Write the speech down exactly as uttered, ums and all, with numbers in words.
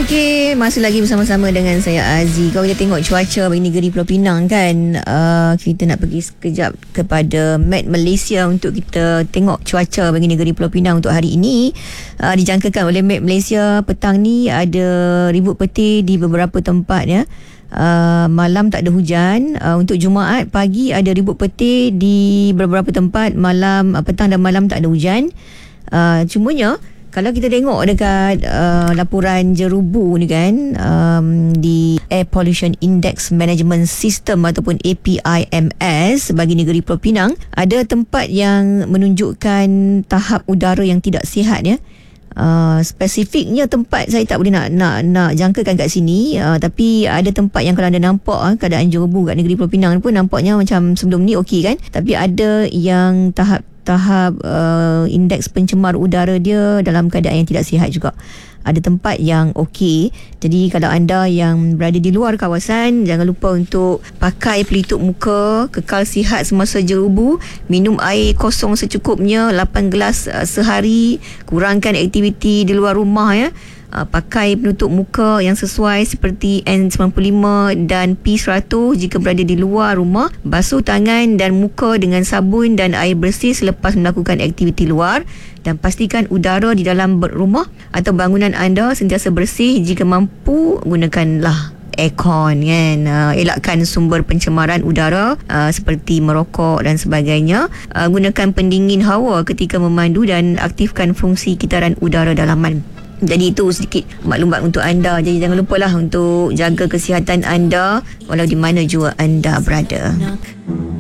Okey, masih lagi bersama-sama dengan saya Aziz. Kalau kita tengok cuaca bagi negeri Pulau Pinang kan, uh, kita nak pergi sekejap kepada Met Malaysia untuk kita tengok cuaca bagi negeri Pulau Pinang untuk hari ini. Uh, dijangkakan oleh Met Malaysia petang ni ada ribut petir di beberapa tempat ya. Uh, malam tak ada hujan. Uh, untuk Jumaat pagi ada ribut petir di beberapa tempat, malam uh, petang dan malam tak ada hujan. Uh, cumanya kalau kita tengok dekat uh, laporan Jerubu ni kan, um, di Air Pollution Index Management System ataupun A P I M S bagi negeri Pulau Pinang, ada tempat yang menunjukkan tahap udara yang tidak sihat ya. Uh, spesifiknya tempat saya tak boleh nak nak nak jangkakan kat sini, uh, tapi ada tempat yang kalau anda nampak uh, keadaan Jerubu kat negeri Pulau Pinang pun nampaknya macam sebelum ni okey kan, tapi ada yang tahap tahap uh, indeks pencemar udara dia dalam keadaan yang tidak sihat juga. Ada tempat yang okey. Jadi kalau anda yang berada di luar kawasan, jangan lupa untuk pakai pelitup muka, kekal sihat semasa Jerubu, minum air kosong secukupnya, lapan gelas uh, sehari, kurangkan aktiviti di luar rumah ya. Uh, pakai penutup muka yang sesuai seperti N sembilan puluh lima dan P seratus jika berada di luar rumah. Basuh tangan dan muka dengan sabun dan air bersih selepas melakukan aktiviti luar, dan pastikan udara di dalam rumah atau bangunan anda sentiasa bersih. Jika mampu, gunakanlah aircon kan. Uh, elakkan sumber pencemaran udara uh, seperti merokok dan sebagainya. Uh, gunakan pendingin hawa ketika memandu dan aktifkan fungsi kitaran udara dalaman. Jadi itu sedikit maklumat untuk anda. Jadi jangan lupalah untuk jaga kesihatan anda walau di mana jua anda berada.